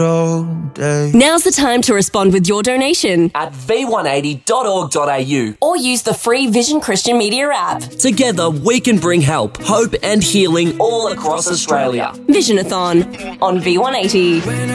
all day. Now's the time to respond with your donation at v180.org.au or use the free Vision Christian Media app. Together, we can bring help, hope and healing all across Australia. Visionathon on V180.